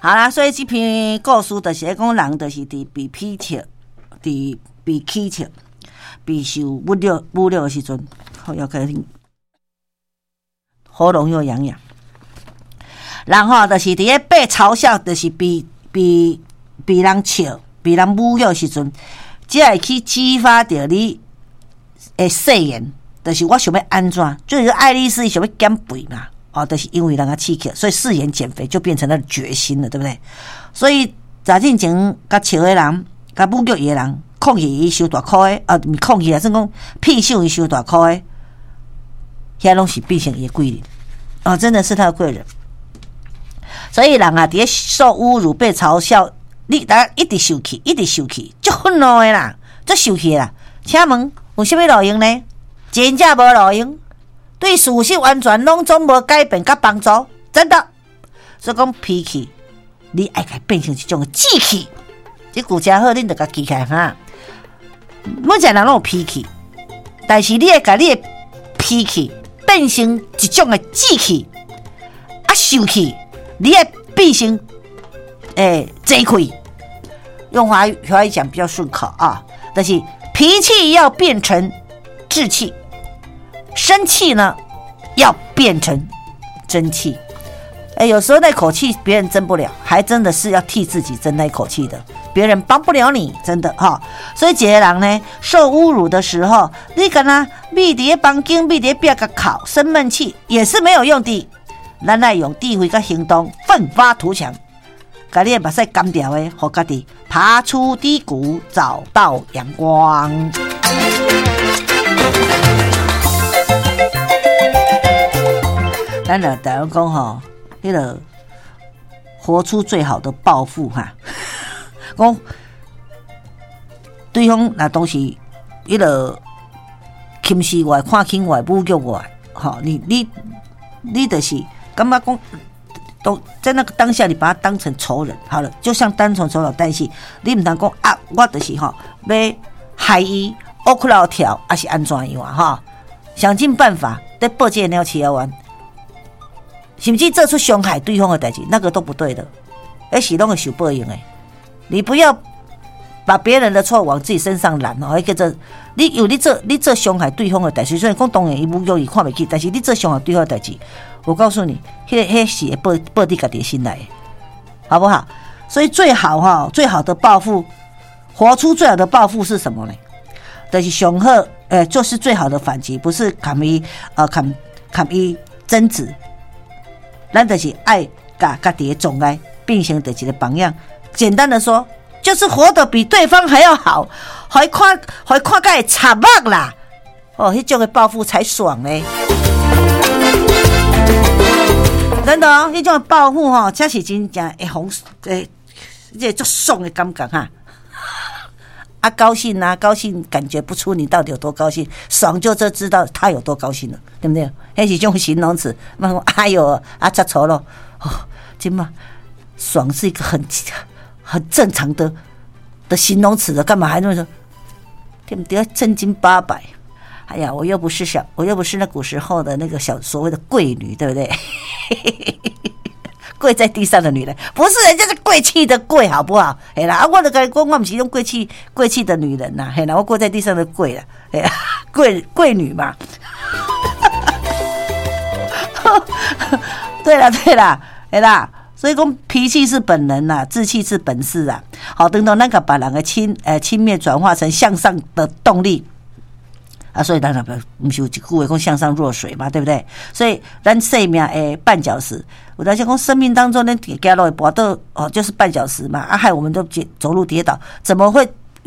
好啦，所以这篇故事就是在讲人就是伫被批评、被欺负、被受侮辱的时阵，好要开始喉咙又痒痒。然后就是伫咧被嘲笑，就是被人笑、被人侮辱的时阵，才会去激发着你的誓言，就是我想要安怎，就是爱丽丝想要减肥嘛。就是因为人家刺激，所以誓言减肥就变成了决心了，对不对？所以早进前甲笑的人、甲侮辱伊的人，抗议伊收大箍的，毋是抗议啊，算讲屁秀伊收大箍的，遐拢是变成伊的贵人，真的是他的贵人。所以人啊，伫咧受侮辱、被嘲笑，你大家一直生气，足愤怒的啦，足生气啦。请问有啥物路用呢？真正无路用。对事实完全拢总无改变甲帮助，真的。所以讲脾气，你爱甲变成一种志气，这句真好，恁着甲记起来哈。每一个人拢有脾气，但是你会甲你的脾气变成一种的志气，受气你会变成这气。用华语讲比较顺口啊，但是脾气要变成志气。生气呢，要变成争气。有时候那口气别人争不了，还真的是要替自己争那口气的，别人帮不了你，真的哈。所以一个人呢，受侮辱的时候，你跟他闭在房间，闭在壁个哭，生闷气也是没有用的。咱来用智慧跟行动奋发图强，把你的目屎干掉的，让自己爬出低谷，找到阳光。咱台湾讲吼，迄个活出最好的报复哈，讲对方那都是迄个轻视我、看轻我、侮辱我，吼，你就是感觉讲，都在那个当下，你把他当成仇人，好了，就像当成仇人，但是你唔通讲啊，我就是吼要害伊恶苦老跳，还是安怎样啊？哈，想尽办法在报这鸟饲完。甚至做出伤害对方的代志，那个都不对的，那是拢会受报应的。你不要把别人的错往自己身上揽哦，叫做你做伤害对方的代志，虽然讲当然伊侮辱伊看不起，但是你做伤害对方的代志，我告诉你，那是会报你家己的心来的，好不好？所以最好的报复，活出最好的报复是什么呢？就是上好，就是最好的反击，不是砍伊争执。咱就是爱把自己的障碍变成自己的榜样。简单的说，就是活得比对方还要好，还看个会惨目啦。迄种的报复才爽呢。真的迄种的报复才是真正会红这足爽的感觉哈。高兴啊，高兴感觉不出你到底有多高兴，爽就知道他有多高兴了，对不对？那是种形容词，哎呦吃醋了，真嘛，爽是一个很正常的形容词的，干嘛还那么说？对不对？正经八百。哎呀，我又不是那古时候的那个所谓的贵女，对不对？跪在地上的女人，不是人家是贵气的贵，好不好？嘿啦，我就跟你讲，我不是用贵气的女人呐，嘿啦，我跪在地上的跪了，哎呀，贵女嘛。对啦，嘿啦，所以讲脾气是本能呐，志气是本事啊。好，等到那个把两个轻蔑转化成向上的动力。所以当然不是有一句话讲向上若水嘛，对不对？所以咱生命的绊脚石，我在讲生命当中呢，走路会跌倒就是绊脚石嘛，害我们都走路跌倒，怎么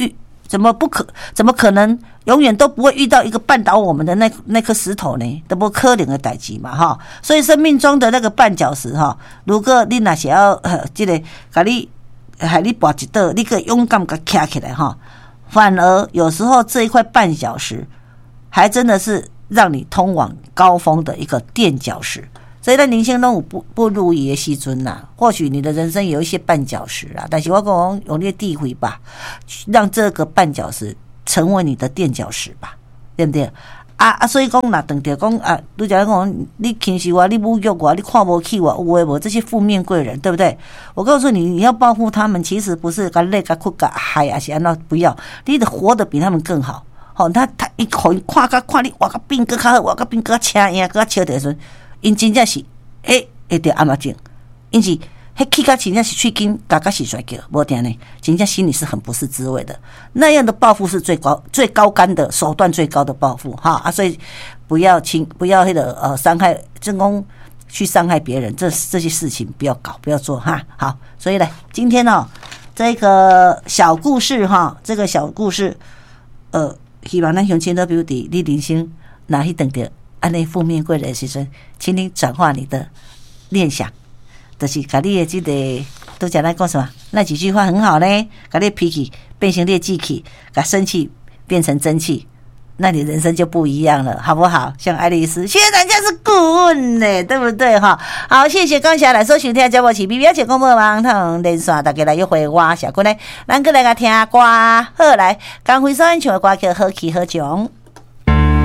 可能永远都不会遇到一个绊倒我们的那颗石头呢？都不可能的代志嘛哈。所以生命中的那个绊脚石哈，如果你那想要这个给你害你跌一倒，你可以勇敢给站起来哈。反而有时候这一块绊脚石还真的是让你通往高峰的一个垫脚石。所以在人生中有不如意的时阵呐，或许你的人生有一些绊脚石啊，但是我讲用你的智慧吧，让这个绊脚石成为你的垫脚石吧，对不对？ 所以讲若当着讲拄则讲你轻视我，你侮辱我，你看不起我，有诶无这些负面贵人，对不对？我告诉你，你要报复他们，其实不是甲累甲哭甲害啊，是安怎不要，你得活得比他们更好。吼，他一口看你活甲变更较好，活甲变更较青硬，更较笑的时阵，因真正是会着暗目镜，因是。迄气甲真正是喙筋嘎嘎是甩叫，无定呢，真正心里是很不是滋味的。那样的报复是最高干的手段，最高的报复哈所以不要那个伤害，真公去伤害别人，这些事情不要搞，不要做哈。好，所以呢，今天这个小故事这个小故事，希望咱乡亲都比如伫你人生哪一等的安尼负面贵人的时阵，请你转化你的念想。就是把你的这个都讲来讲什么？那几句话很好呢，把你的脾气变成你的志气，把生气变成真气，那你人生就不一样了，好不好？像爱丽丝，现在人家是顾问呢，对不对哈？好，谢谢刚才来收听的节目是 BB 姐广播网通连线，大家来约会我小姑呢，咱过来个听歌，好来，刚回首演唱的歌叫好气好强。